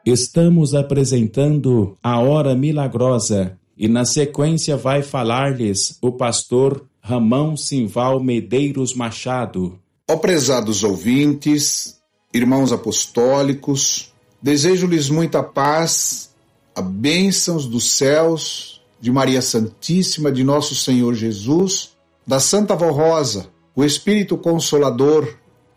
Estamos apresentando a Hora Milagrosa e na sequência vai falar-lhes o pastor Ramão Simval Medeiros Machado. Ó prezados ouvintes, irmãos apostólicos, desejo-lhes muita paz, a bênçãos dos céus, de Maria Santíssima, de nosso Senhor Jesus, da Santa Vó Rosa, o Espírito Consolador,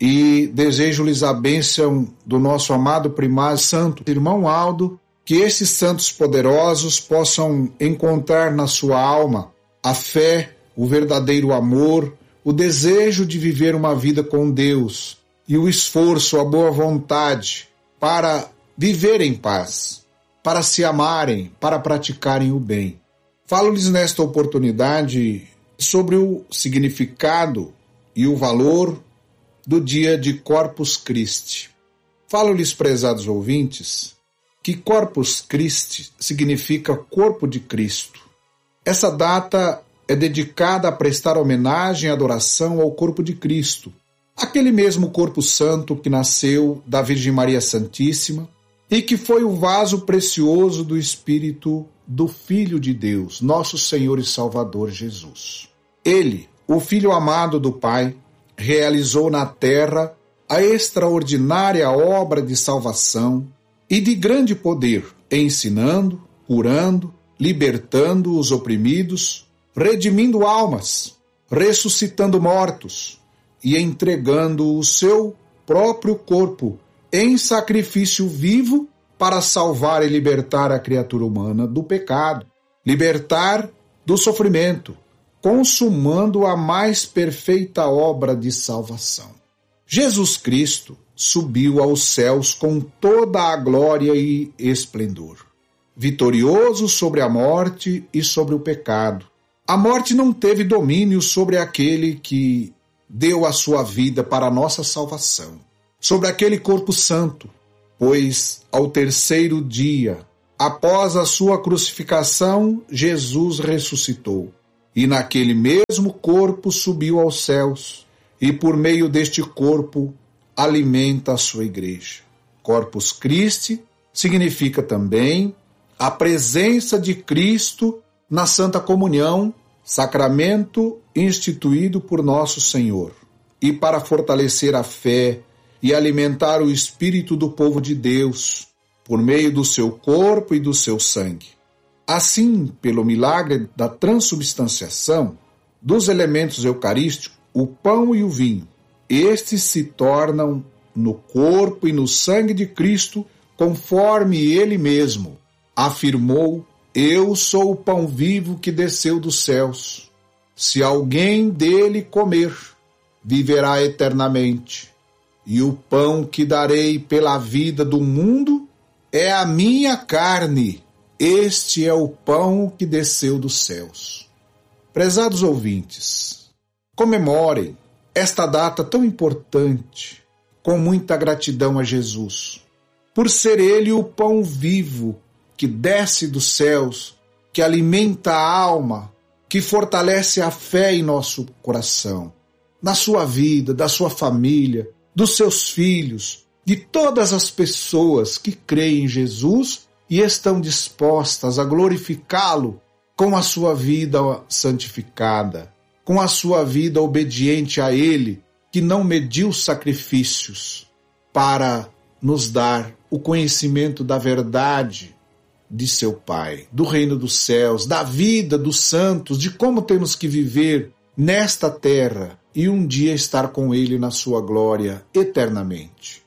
e desejo-lhes a bênção do nosso amado primaz santo irmão Aldo, que estes santos poderosos possam encontrar na sua alma a fé, o verdadeiro amor, o desejo de viver uma vida com Deus e o esforço, a boa vontade para viver em paz, para se amarem, para praticarem o bem. Falo-lhes nesta oportunidade sobre o significado e o valor do dia de Corpus Christi. Falo-lhes, prezados ouvintes, que Corpus Christi significa corpo de Cristo. Essa data é dedicada a prestar homenagem e adoração ao corpo de Cristo, aquele mesmo corpo santo que nasceu da Virgem Maria Santíssima e que foi o vaso precioso do Espírito do Filho de Deus, nosso Senhor e Salvador Jesus. Ele, o Filho amado do Pai, realizou na terra a extraordinária obra de salvação e de grande poder, ensinando, curando, libertando os oprimidos, redimindo almas, ressuscitando mortos e entregando o seu próprio corpo em sacrifício vivo para salvar e libertar a criatura humana do pecado, libertar do sofrimento, consumando a mais perfeita obra de salvação. Jesus Cristo subiu aos céus com toda a glória e esplendor, vitorioso sobre a morte e sobre o pecado. A morte não teve domínio sobre aquele que deu a sua vida para a nossa salvação, sobre aquele corpo santo, pois ao terceiro dia, após a sua crucificação, Jesus ressuscitou. E naquele mesmo corpo subiu aos céus, e por meio deste corpo alimenta a sua igreja. Corpus Christi significa também a presença de Cristo na Santa Comunhão, sacramento instituído por nosso Senhor, e para fortalecer a fé e alimentar o espírito do povo de Deus, por meio do seu corpo e do seu sangue. Assim, pelo milagre da transubstanciação dos elementos eucarísticos, o pão e o vinho, estes se tornam no corpo e no sangue de Cristo, conforme ele mesmo afirmou: eu sou o pão vivo que desceu dos céus. Se alguém dele comer, viverá eternamente. E o pão que darei pela vida do mundo é a minha carne. Este é o pão que desceu dos céus. Prezados ouvintes, comemorem esta data tão importante com muita gratidão a Jesus, por ser ele o pão vivo que desce dos céus, que alimenta a alma, que fortalece a fé em nosso coração, na sua vida, da sua família, dos seus filhos, de todas as pessoas que creem em Jesus e estão dispostas a glorificá-lo com a sua vida santificada, com a sua vida obediente a ele, que não mediu sacrifícios para nos dar o conhecimento da verdade de seu Pai, do reino dos céus, da vida dos santos, de como temos que viver nesta terra e um dia estar com ele na sua glória eternamente.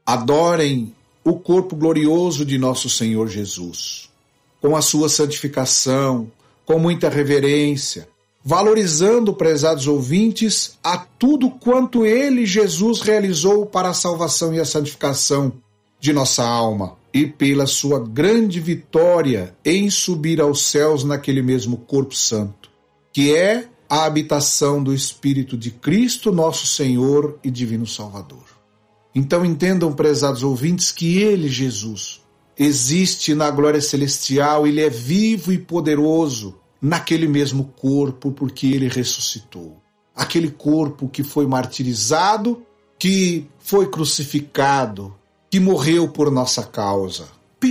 Adorem o corpo glorioso de nosso Senhor Jesus, com a sua santificação, com muita reverência, valorizando, prezados ouvintes, a tudo quanto ele, Jesus, realizou para a salvação e a santificação de nossa alma, e pela sua grande vitória em subir aos céus naquele mesmo corpo santo, que é a habitação do Espírito de Cristo, nosso Senhor e Divino Salvador. Então entendam, prezados ouvintes, que ele, Jesus, existe na glória celestial, ele é vivo e poderoso naquele mesmo corpo, porque ele ressuscitou. Aquele corpo que foi martirizado, que foi crucificado, que morreu por nossa causa,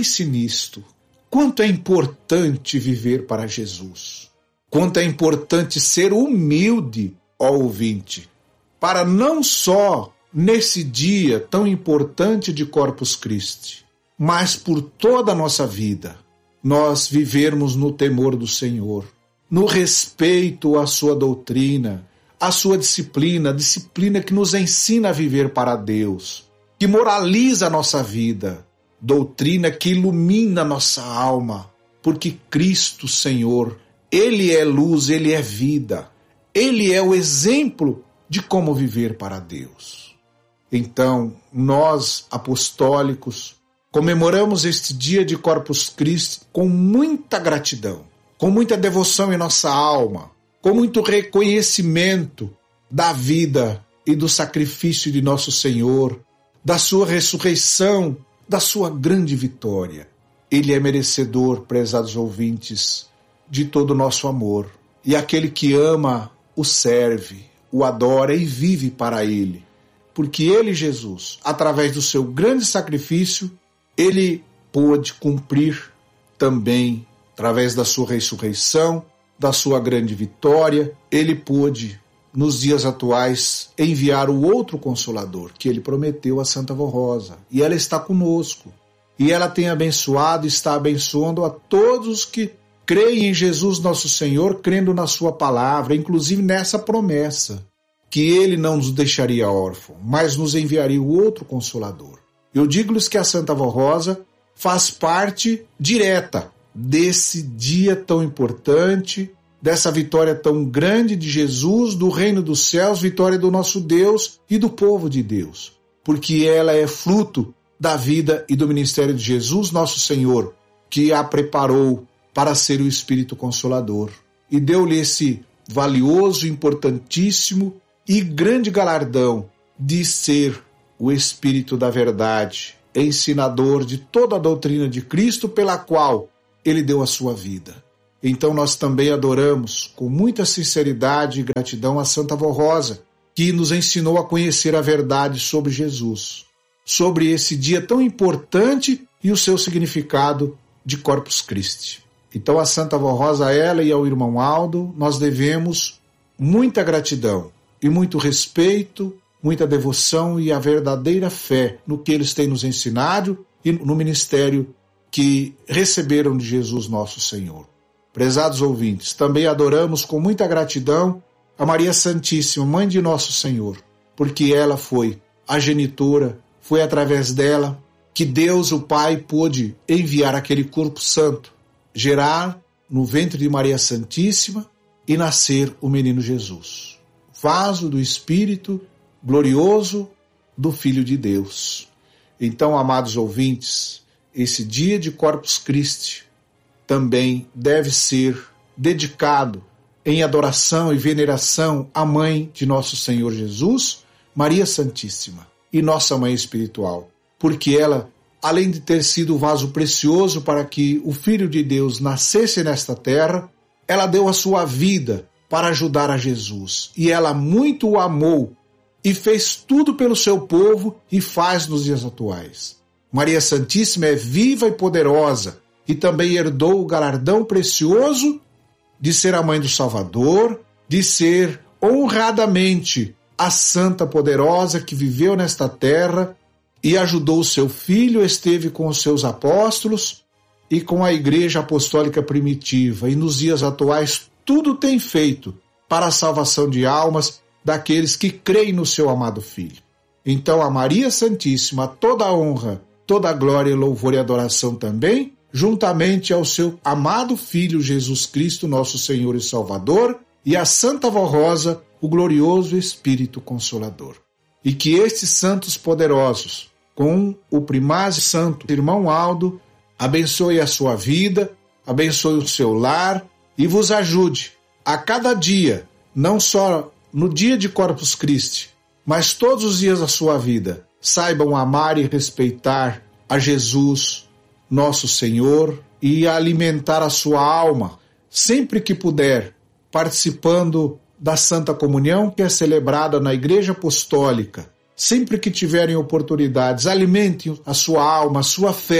pense nisto. Quanto é importante viver para Jesus. Quanto é importante ser humilde, ó ouvinte, para não só nesse dia tão importante de Corpus Christi, mas por toda a nossa vida, nós vivermos no temor do Senhor, no respeito à sua doutrina, à sua disciplina, a disciplina que nos ensina a viver para Deus, que moraliza a nossa vida, doutrina que ilumina a nossa alma, porque Cristo, Senhor, Ele é luz, Ele é vida, Ele é o exemplo de como viver para Deus. Então, nós, apostólicos, comemoramos este dia de Corpus Christi com muita gratidão, com muita devoção em nossa alma, com muito reconhecimento da vida e do sacrifício de nosso Senhor, da sua ressurreição, da sua grande vitória. Ele é merecedor, prezados ouvintes, de todo o nosso amor. E aquele que ama, o serve, o adora e vive para Ele. Porque Ele, Jesus, através do seu grande sacrifício, Ele pôde cumprir também, através da sua ressurreição, da sua grande vitória, Ele pôde, nos dias atuais, enviar o outro Consolador, que Ele prometeu a Santa Vó Rosa. E ela está conosco. E ela tem abençoado e está abençoando a todos os que creem em Jesus nosso Senhor, crendo na sua palavra, inclusive nessa promessa, que Ele não nos deixaria órfãos, mas nos enviaria o outro Consolador. Eu digo-lhes que a Santa Vó Rosa faz parte direta desse dia tão importante, dessa vitória tão grande de Jesus, do reino dos céus, vitória do nosso Deus e do povo de Deus, porque ela é fruto da vida e do ministério de Jesus, nosso Senhor, que a preparou para ser o Espírito Consolador e deu-lhe esse valioso, importantíssimo e grande galardão de ser o Espírito da verdade, ensinador de toda a doutrina de Cristo, pela qual Ele deu a sua vida. Então nós também adoramos com muita sinceridade e gratidão a Santa Vó Rosa, que nos ensinou a conhecer a verdade sobre Jesus, sobre esse dia tão importante e o seu significado de Corpus Christi. Então a Santa Vó Rosa, a ela e ao irmão Aldo, nós devemos muita gratidão e muito respeito, muita devoção e a verdadeira fé no que eles têm nos ensinado e no ministério que receberam de Jesus nosso Senhor. Prezados ouvintes, também adoramos com muita gratidão a Maria Santíssima, Mãe de nosso Senhor, porque ela foi a genitora, foi através dela que Deus, o Pai, pôde enviar aquele corpo santo, gerar no ventre de Maria Santíssima e nascer o menino Jesus, vaso do Espírito glorioso do Filho de Deus. Então, amados ouvintes, esse dia de Corpus Christi também deve ser dedicado em adoração e veneração à Mãe de nosso Senhor Jesus, Maria Santíssima, e nossa Mãe espiritual, porque ela, além de ter sido o vaso precioso para que o Filho de Deus nascesse nesta terra, ela deu a sua vida para ajudar a Jesus, e ela muito o amou e fez tudo pelo seu povo e faz nos dias atuais. Maria Santíssima é viva e poderosa e também herdou o galardão precioso de ser a mãe do Salvador, de ser honradamente a santa poderosa que viveu nesta terra e ajudou o seu filho, esteve com os seus apóstolos e com a Igreja Apostólica Primitiva, e nos dias atuais tudo tem feito para a salvação de almas daqueles que creem no seu amado Filho. Então a Maria Santíssima, toda a honra, toda a glória, louvor e adoração também, juntamente ao seu amado Filho Jesus Cristo, nosso Senhor e Salvador, e a Santa Vó Rosa, o glorioso Espírito Consolador. E que estes santos poderosos, com o primaz santo irmão Aldo, abençoe a sua vida, abençoe o seu lar e vos ajude a cada dia, não só no dia de Corpus Christi, mas todos os dias da sua vida, saibam amar e respeitar a Jesus, nosso Senhor, e alimentar a sua alma, sempre que puder, participando da Santa Comunhão, que é celebrada na Igreja Apostólica. Sempre que tiverem oportunidades, alimentem a sua alma, a sua fé,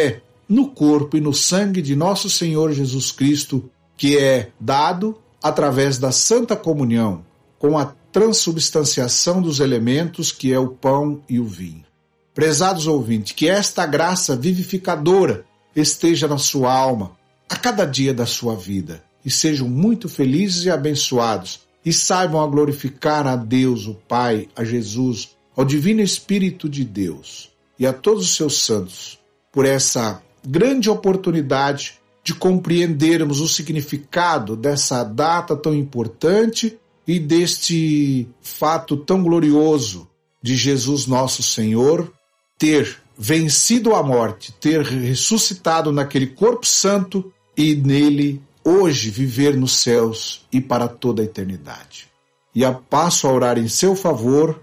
no corpo e no sangue de nosso Senhor Jesus Cristo, que é dado através da Santa Comunhão, com a transubstanciação dos elementos, que é o pão e o vinho. Prezados ouvintes, que esta graça vivificadora esteja na sua alma a cada dia da sua vida, e sejam muito felizes e abençoados, e saibam a glorificar a Deus, o Pai, a Jesus, ao Divino Espírito de Deus e a todos os seus santos, por essa grande oportunidade de compreendermos o significado dessa data tão importante e deste fato tão glorioso de Jesus nosso Senhor ter vencido a morte, ter ressuscitado naquele corpo santo e nele hoje viver nos céus e para toda a eternidade. E passo a orar em seu favor,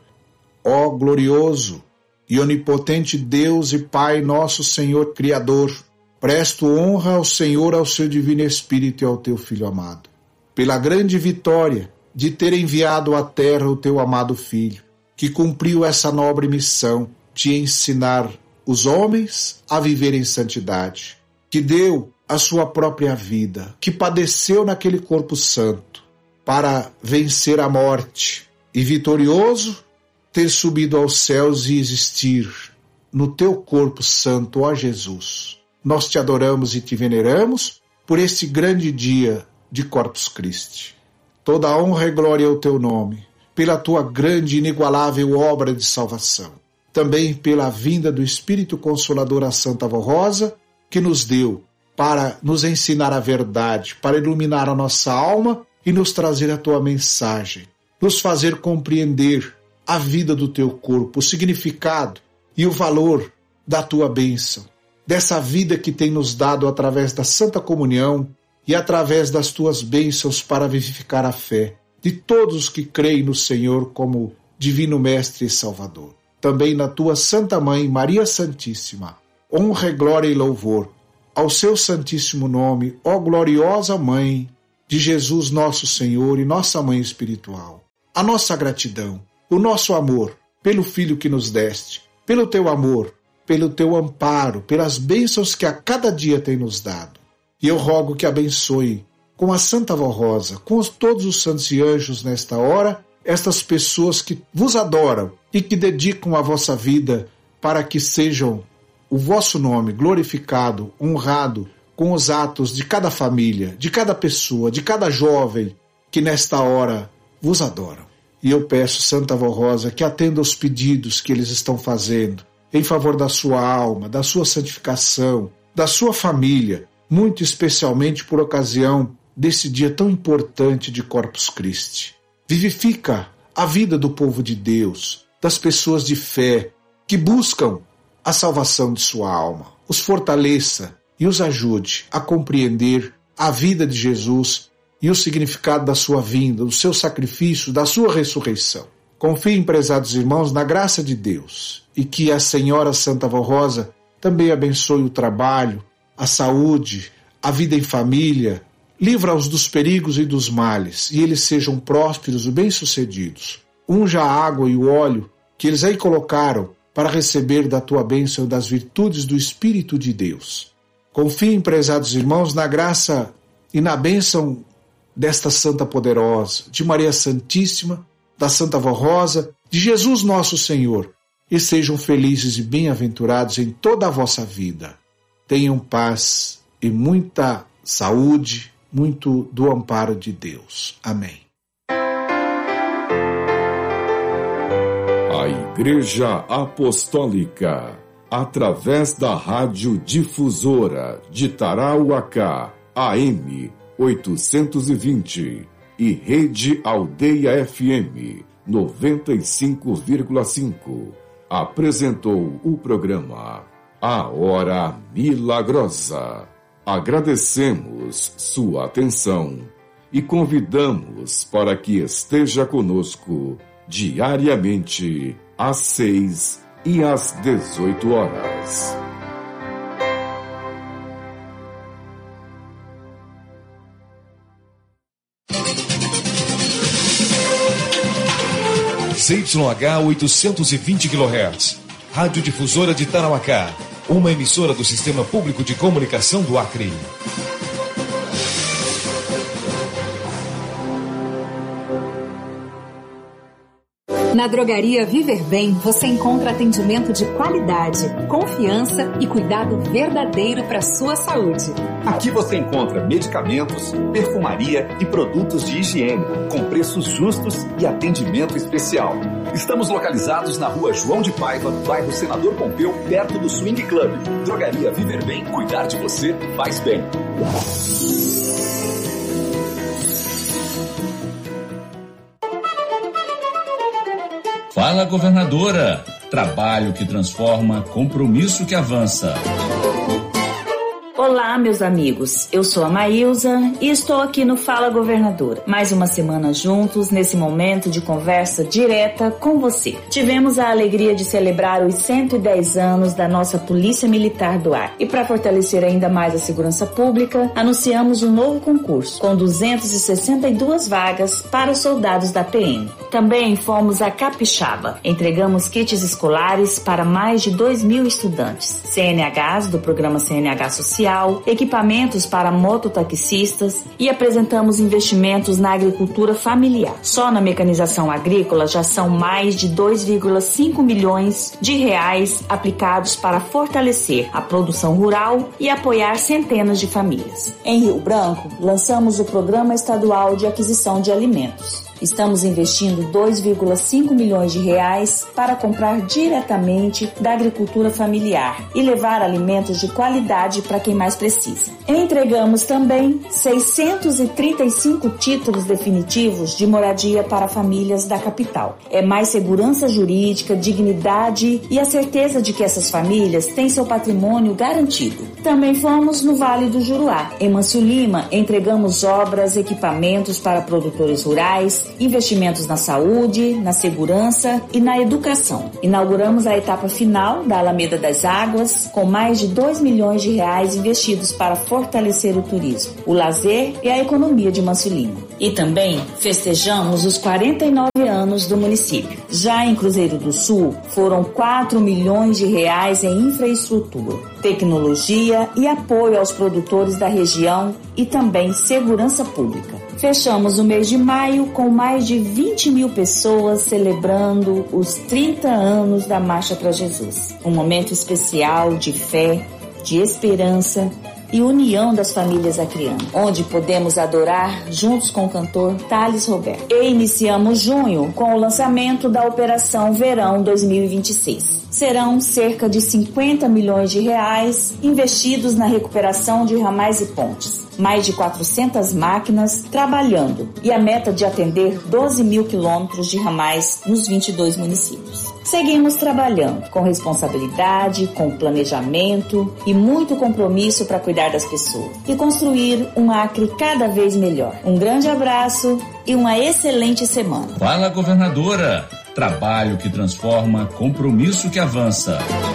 ó glorioso e onipotente Deus e Pai nosso Senhor Criador, presto honra ao Senhor, ao seu Divino Espírito e ao teu Filho amado, pela grande vitória de ter enviado à terra o teu amado Filho, que cumpriu essa nobre missão de ensinar os homens a viver em santidade, que deu a sua própria vida, que padeceu naquele corpo santo para vencer a morte e vitorioso ter subido aos céus e existir no teu corpo santo, ó Jesus. Nós te adoramos e te veneramos por este grande dia de Corpus Christi. Toda a honra e glória ao teu nome, pela tua grande e inigualável obra de salvação. Também pela vinda do Espírito Consolador a Santa Avó Rosa, que nos deu para nos ensinar a verdade, para iluminar a nossa alma e nos trazer a tua mensagem, nos fazer compreender a vida do teu corpo, o significado e o valor da tua bênção, dessa vida que tem nos dado através da Santa Comunhão e através das tuas bênçãos para vivificar a fé de todos os que creem no Senhor como Divino Mestre e Salvador. Também na tua Santa Mãe, Maria Santíssima, honra, glória e louvor ao seu santíssimo nome, ó gloriosa Mãe de Jesus nosso Senhor e nossa Mãe espiritual. A nossa gratidão, o nosso amor pelo Filho que nos deste, pelo teu amor, pelo teu amparo, pelas bênçãos que a cada dia tem nos dado. E eu rogo que abençoe com a Santa Avó Rosa, com todos os santos e anjos nesta hora, estas pessoas que vos adoram e que dedicam a vossa vida para que sejam o vosso nome glorificado, honrado com os atos de cada família, de cada pessoa, de cada jovem que nesta hora vos adoram. E eu peço, Santa Avó Rosa, que atenda os pedidos que eles estão fazendo em favor da sua alma, da sua santificação, da sua família, muito especialmente por ocasião desse dia tão importante de Corpus Christi. Vivifica a vida do povo de Deus, das pessoas de fé que buscam a salvação de sua alma. Os fortaleça e os ajude a compreender a vida de Jesus e o significado da sua vinda, do seu sacrifício, da sua ressurreição. Confiem, prezados irmãos, na graça de Deus e que a Senhora Santa Avó Rosa também abençoe o trabalho, a saúde, a vida em família, livra-os dos perigos e dos males, e eles sejam prósperos e bem-sucedidos. Unja a água e o óleo que eles aí colocaram para receber da tua bênção e das virtudes do Espírito de Deus. Confiem, prezados irmãos, na graça e na bênção desta Santa Poderosa, de Maria Santíssima, da Santa Avó Rosa, de Jesus nosso Senhor, e sejam felizes e bem-aventurados em toda a vossa vida. Tenham paz e muita saúde, muito do amparo de Deus. Amém. A Igreja Apostólica, através da Rádio Difusora de Tarauacá, AM 820 e Rede Aldeia FM 95,5, apresentou o programa A Hora Milagrosa. Agradecemos sua atenção e convidamos para que esteja conosco diariamente às 6 e às 18 horas. ZYH 820 kHz, Rádio Difusora de Tarauacá, uma emissora do Sistema Público de Comunicação do Acre. Na Drogaria Viver Bem, você encontra atendimento de qualidade, confiança e cuidado verdadeiro para a sua saúde. Aqui você encontra medicamentos, perfumaria e produtos de higiene, com preços justos e atendimento especial. Estamos localizados na Rua João de Paiva, bairro Senador Pompeu, perto do Swing Club. Drogaria Viver Bem, cuidar de você faz bem. Fala, governadora! Trabalho que transforma, compromisso que avança. Olá, meus amigos. Eu sou a Maílza e estou aqui no Fala Governadora. Mais uma semana juntos nesse momento de conversa direta com você. Tivemos a alegria de celebrar os 110 anos da nossa Polícia Militar do Acre. E para fortalecer ainda mais a segurança pública, anunciamos um novo concurso com 262 vagas para os soldados da PM. Também fomos a Capixaba. Entregamos kits escolares para mais de 2.000 estudantes. CNHs do programa CNH Social, equipamentos para mototaxistas e apresentamos investimentos na agricultura familiar. Só na mecanização agrícola já são mais de 2,5 milhões de reais aplicados para fortalecer a produção rural e apoiar centenas de famílias. Em Rio Branco, lançamos o Programa Estadual de Aquisição de Alimentos. Estamos investindo 2,5 milhões de reais para comprar diretamente da agricultura familiar e levar alimentos de qualidade para quem mais precisa. Entregamos também 635 títulos definitivos de moradia para famílias da capital. É mais segurança jurídica, dignidade e a certeza de que essas famílias têm seu patrimônio garantido. Também fomos no Vale do Juruá. Em Mâncio Lima, entregamos obras, equipamentos para produtores rurais, investimentos na saúde, na segurança e na educação. Inauguramos a etapa final da Alameda das Águas, com mais de 2 milhões de reais investidos para fortalecer o turismo, o lazer e a economia de Mâncio Lima. E também festejamos os 49 anos do município. Já em Cruzeiro do Sul, foram 4 milhões de reais em infraestrutura, tecnologia e apoio aos produtores da região e também segurança pública. Fechamos o mês de maio com mais de 20 mil pessoas celebrando os 30 anos da Marcha para Jesus. Um momento especial de fé, de esperança e união das famílias acreanas, onde podemos adorar juntos com o cantor Thales Roberto. E iniciamos junho com o lançamento da Operação Verão 2026. Serão cerca de 50 milhões de reais investidos na recuperação de ramais e pontes. Mais de 400 máquinas trabalhando e a meta de atender 12 mil quilômetros de ramais nos 22 municípios. Seguimos trabalhando com responsabilidade, com planejamento e muito compromisso para cuidar das pessoas e construir um Acre cada vez melhor. Um grande abraço e uma excelente semana. Fala, governadora! Trabalho que transforma, compromisso que avança.